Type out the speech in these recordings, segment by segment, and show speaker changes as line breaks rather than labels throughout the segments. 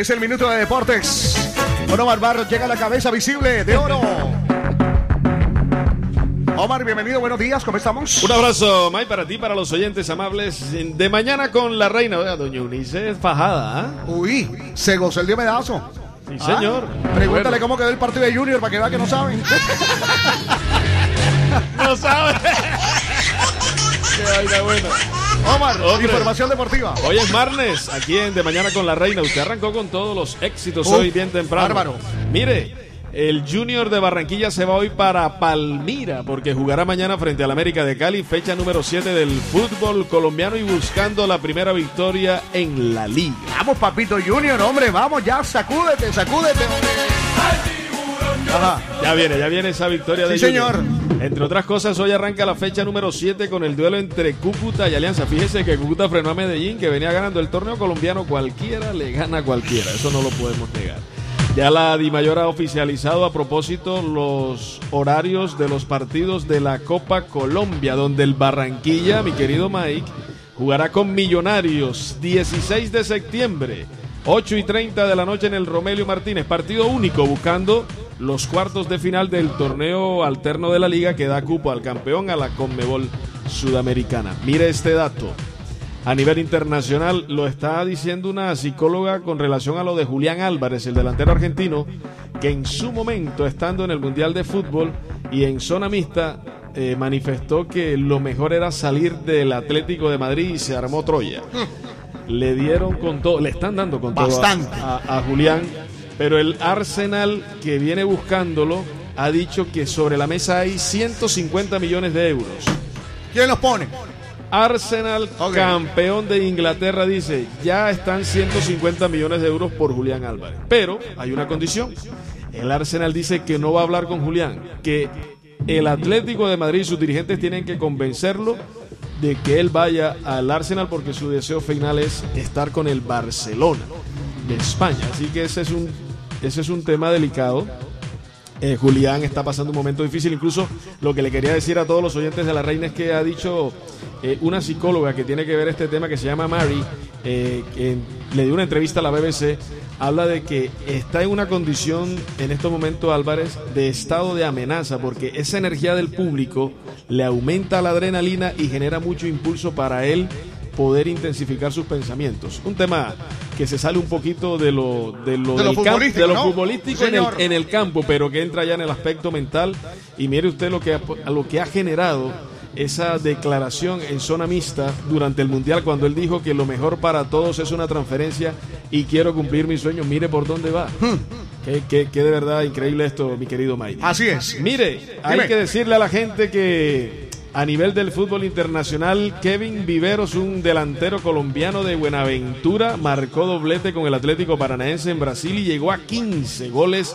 Es el minuto de deportes. Omar Barros llega a la cabeza visible de oro. Omar, bienvenido, buenos días, ¿cómo estamos?
Un abrazo, May, para ti, para los oyentes amables de Mañana con la Reina. Oiga, doña Eunice es fajada, ¿ah?
Uy, se gozó el diomedazo.
Sí, señor.
Pregúntale
bueno.
cómo quedó el partido de Junior para que vea que no saben.
No sabe. Qué vaina buena.
Omar,
Hombre.
información deportiva.
Hoy es martes, aquí en De Mañana con la Reina. Usted arrancó con todos los éxitos hoy bien temprano.
Bárbaro.
Mire, el Junior de Barranquilla se va hoy para Palmira porque jugará mañana frente al América de Cali, fecha número 7 del fútbol colombiano y buscando la primera victoria en la liga.
Vamos, papito Junior, hombre, vamos ya, sacúdete. Ajá.
Ya viene esa victoria de
Sí,
Junior.
señor.
Entre otras cosas, hoy arranca la fecha número 7 con el duelo entre Cúcuta y Alianza. Fíjese que Cúcuta frenó a Medellín, que venía ganando el torneo colombiano. Cualquiera le gana a cualquiera, eso no lo podemos negar. Ya la Dimayor ha oficializado a propósito los horarios de los partidos de la Copa Colombia, donde el Barranquilla, mi querido Mike, jugará con Millonarios 16 de septiembre, 8:30 de la noche en el Romelio Martínez. Partido único buscando los cuartos de final del torneo alterno de la liga que da cupo al campeón a la Conmebol Sudamericana. Mire este dato. A nivel internacional lo está diciendo una psicóloga con relación a lo de Julián Álvarez, el delantero argentino, que en su momento, estando en el Mundial de Fútbol y en zona mixta, manifestó que lo mejor era salir del Atlético de Madrid y se armó Troya. Le dieron con todo, le están dando con todo a Julián, pero el Arsenal, que viene buscándolo, ha dicho que sobre la mesa hay 150 millones de euros.
¿Quién los pone?
Arsenal, campeón de Inglaterra, dice, ya están 150 millones de euros por Julián Álvarez. Pero hay una condición. El Arsenal dice que no va a hablar con Julián, que el Atlético de Madrid y sus dirigentes tienen que convencerlo de que él vaya al Arsenal porque su deseo final es estar con el Barcelona de España. Así que ese es un tema delicado. Julián está pasando un momento difícil. Incluso lo que le quería decir a todos los oyentes de la Reina es que ha dicho una psicóloga que tiene que ver este tema, que se llama Mary, que le dio una entrevista a la BBC, habla de que está en una condición en estos momentos Álvarez de estado de amenaza, porque esa energía del público le aumenta la adrenalina y genera mucho impulso para él poder intensificar sus pensamientos. Un tema que se sale un poquito de lo futbolístico en el campo, pero que entra ya en el aspecto mental. Y mire usted lo que ha generado esa declaración en zona mixta durante el Mundial, cuando él dijo que lo mejor para todos es una transferencia y quiero cumplir mi sueño. Mire por dónde va. Que de verdad increíble esto, mi querido Mike.
Así es.
Mire, hay que decirle a la gente que a nivel del fútbol internacional, Kevin Viveros, un delantero colombiano de Buenaventura, marcó doblete con el Atlético Paranaense en Brasil y llegó a 15 goles.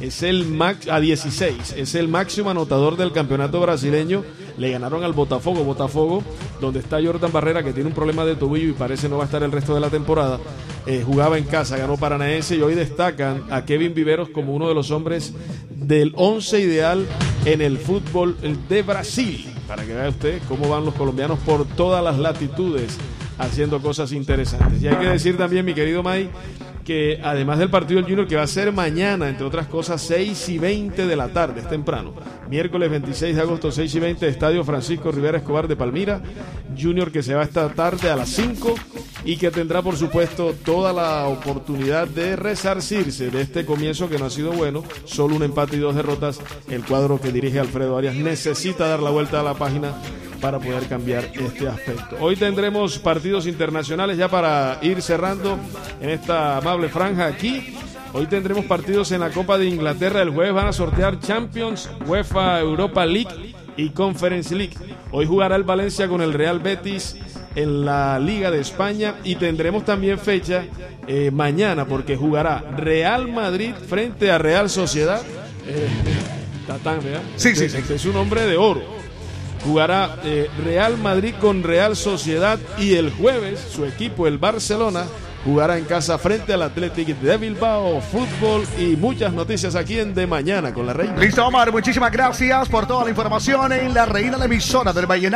A 16, es el máximo anotador del campeonato brasileño. Le ganaron al Botafogo, donde está Jordan Barrera, que tiene un problema de tobillo y parece no va a estar el resto de la temporada. Jugaba en casa, ganó Paranaense, y hoy destacan a Kevin Viveros como uno de los hombres del 11 ideal en el fútbol de Brasil, para que vea usted cómo van los colombianos por todas las latitudes haciendo cosas interesantes. Y hay que decir también, mi querido May, que además del partido del Junior, que va a ser mañana, entre otras cosas, 6:20 de la tarde, es temprano, miércoles 26 de agosto, 6:20, Estadio Francisco Rivera Escobar de Palmira. Junior que se va esta tarde a las 5 y que tendrá, por supuesto, toda la oportunidad de resarcirse de este comienzo que no ha sido bueno. Solo un empate y 2 derrotas. El cuadro que dirige Alfredo Arias necesita dar la vuelta a la página para poder cambiar este aspecto. Hoy tendremos partidos internacionales ya para ir cerrando en esta amable franja aquí. Hoy tendremos partidos en la Copa de Inglaterra. El jueves van a sortear Champions, UEFA Europa League y Conference League. Hoy jugará el Valencia con el Real Betis en la Liga de España y tendremos también fecha mañana, porque jugará Real Madrid frente a Real Sociedad. Tatán, ¿verdad?
Sí.
Este es un hombre de oro. Jugará Real Madrid con Real Sociedad y el jueves su equipo, el Barcelona, jugará en casa frente al Athletic de Bilbao. Fútbol y muchas noticias aquí en De Mañana con la Reina.
Listo, Omar, muchísimas gracias por toda la información en la Reina, la emisora del Vallenato.